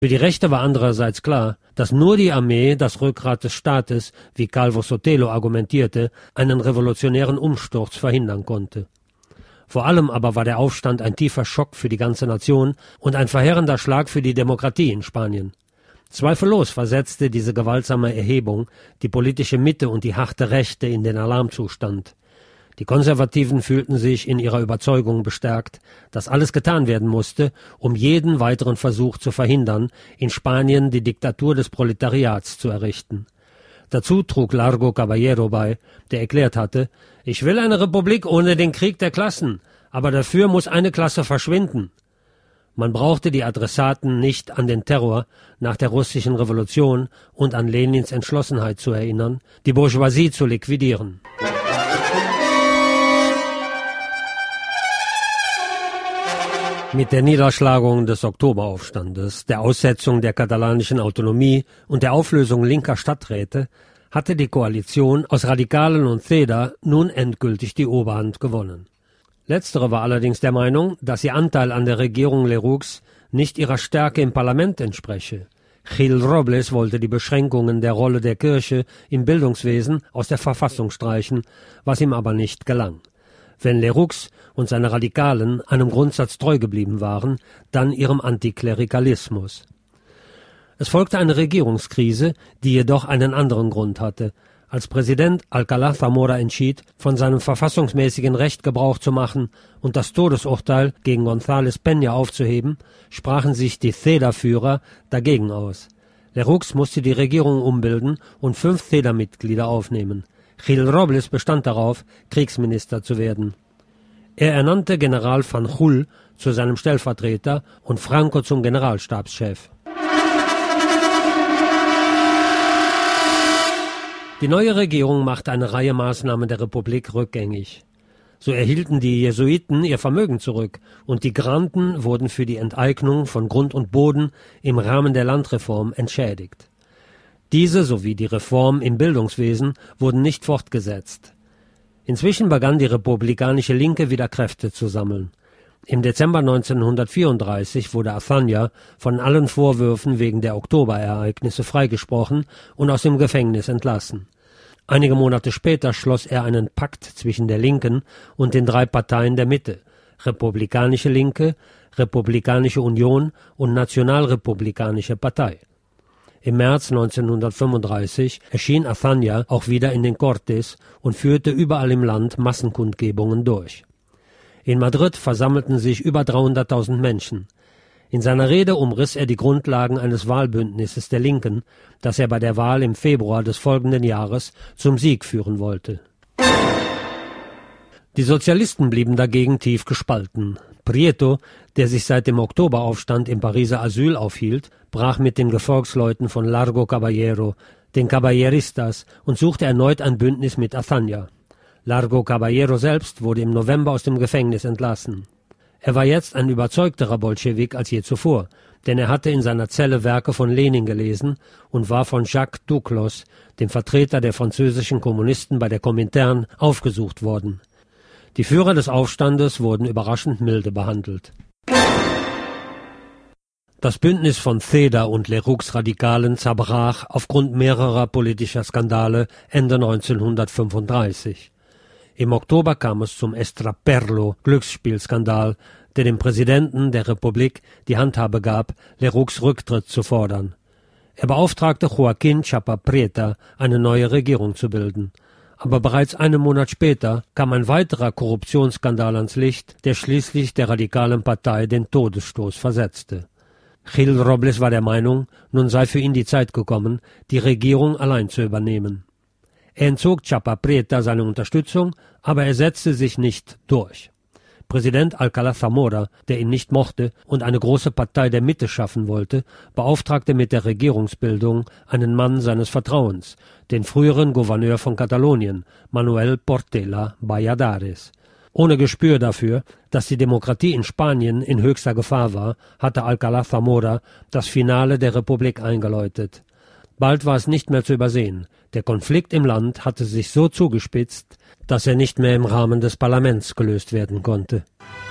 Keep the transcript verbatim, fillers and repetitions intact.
Für die Rechte war andererseits klar, dass nur die Armee, das Rückgrat des Staates, wie Calvo Sotelo argumentierte, einen revolutionären Umsturz verhindern konnte. Vor allem aber war der Aufstand ein tiefer Schock für die ganze Nation und ein verheerender Schlag für die Demokratie in Spanien. Zweifellos versetzte diese gewaltsame Erhebung die politische Mitte und die harte Rechte in den Alarmzustand. Die Konservativen fühlten sich in ihrer Überzeugung bestärkt, dass alles getan werden musste, um jeden weiteren Versuch zu verhindern, in Spanien die Diktatur des Proletariats zu errichten. Dazu trug Largo Caballero bei, der erklärt hatte, ich will eine Republik ohne den Krieg der Klassen, aber dafür muss eine Klasse verschwinden. Man brauchte die Adressaten nicht an den Terror nach der russischen Revolution und an Lenins Entschlossenheit zu erinnern, die Bourgeoisie zu liquidieren. Mit der Niederschlagung des Oktoberaufstandes, der Aussetzung der katalanischen Autonomie und der Auflösung linker Stadträte hatte die Koalition aus Radikalen und C E D A nun endgültig die Oberhand gewonnen. Letztere war allerdings der Meinung, dass ihr Anteil an der Regierung Lerroux nicht ihrer Stärke im Parlament entspreche. Gil Robles wollte die Beschränkungen der Rolle der Kirche im Bildungswesen aus der Verfassung streichen, was ihm aber nicht gelang. Wenn Lerroux und seine Radikalen einem Grundsatz treu geblieben waren, dann ihrem Antiklerikalismus. Es folgte eine Regierungskrise, die jedoch einen anderen Grund hatte. Als Präsident Alcalá Zamora entschied, von seinem verfassungsmäßigen Recht Gebrauch zu machen und das Todesurteil gegen González Peña aufzuheben, sprachen sich die C E D A-Führer dagegen aus. Lerroux musste die Regierung umbilden und fünf C E D A-Mitglieder aufnehmen. Gil Robles bestand darauf, Kriegsminister zu werden. Er ernannte General Fanjul zu seinem Stellvertreter und Franco zum Generalstabschef. Die neue Regierung machte eine Reihe Maßnahmen der Republik rückgängig. So erhielten die Jesuiten ihr Vermögen zurück und die Granden wurden für die Enteignung von Grund und Boden im Rahmen der Landreform entschädigt. Diese sowie die Reform im Bildungswesen wurden nicht fortgesetzt. Inzwischen begann die republikanische Linke wieder Kräfte zu sammeln. Im Dezember neunzehnhundertvierunddreißig wurde Azaña von allen Vorwürfen wegen der Oktoberereignisse freigesprochen und aus dem Gefängnis entlassen. Einige Monate später schloss er einen Pakt zwischen der Linken und den drei Parteien der Mitte, Republikanische Linke, Republikanische Union und Nationalrepublikanische Partei. Im März neunzehnhundertfünfunddreißig erschien Azaña auch wieder in den Cortes und führte überall im Land Massenkundgebungen durch. In Madrid versammelten sich über dreihunderttausend Menschen. In seiner Rede umriss er die Grundlagen eines Wahlbündnisses der Linken, das er bei der Wahl im Februar des folgenden Jahres zum Sieg führen wollte. Die Sozialisten blieben dagegen tief gespalten. Prieto, der sich seit dem Oktoberaufstand im Pariser Asyl aufhielt, brach mit den Gefolgsleuten von Largo Caballero, den Caballeristas, und suchte erneut ein Bündnis mit Azaña. Largo Caballero selbst wurde im November aus dem Gefängnis entlassen. Er war jetzt ein überzeugterer Bolschewik als je zuvor, denn er hatte in seiner Zelle Werke von Lenin gelesen und war von Jacques Duclos, dem Vertreter der französischen Kommunisten bei der Komintern, aufgesucht worden. Die Führer des Aufstandes wurden überraschend milde behandelt. Das Bündnis von C E D A und Lerroux-Radikalen zerbrach aufgrund mehrerer politischer Skandale Ende neunzehnhundertfünfunddreißig. Im Oktober kam es zum Estraperlo-Glücksspielskandal, der dem Präsidenten der Republik die Handhabe gab, Lerroux' Rücktritt zu fordern. Er beauftragte Joaquín Chapa-Prieta, eine neue Regierung zu bilden. Aber bereits einen Monat später kam ein weiterer Korruptionsskandal ans Licht, der schließlich der radikalen Partei den Todesstoß versetzte. Gil Robles war der Meinung, nun sei für ihn die Zeit gekommen, die Regierung allein zu übernehmen. Er entzog Chapa-Prieta seine Unterstützung, aber er setzte sich nicht durch. Präsident Alcalá Zamora, der ihn nicht mochte und eine große Partei der Mitte schaffen wollte, beauftragte mit der Regierungsbildung einen Mann seines Vertrauens, den früheren Gouverneur von Katalonien, Manuel Portela Valladares. Ohne Gespür dafür, dass die Demokratie in Spanien in höchster Gefahr war, hatte Alcalá Zamora das Finale der Republik eingeläutet. Bald war es nicht mehr zu übersehen. Der Konflikt im Land hatte sich so zugespitzt, dass er nicht mehr im Rahmen des Parlaments gelöst werden konnte.